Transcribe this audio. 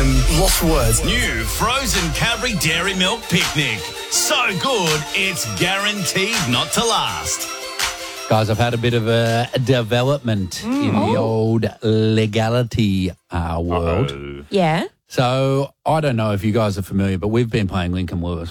lost for words. New frozen Cadbury Dairy Milk Picnic. So good, it's guaranteed not to last. Guys, I've had a bit of a development in the old legality world. Yeah. So I don't know if you guys are familiar, but we've been playing Lincoln Lewis